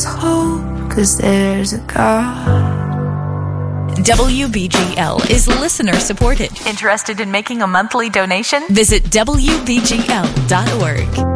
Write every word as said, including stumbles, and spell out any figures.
hope, 'cause there's a God. W B G L is listener supported. Interested in making a monthly donation? Visit W B G L dot org.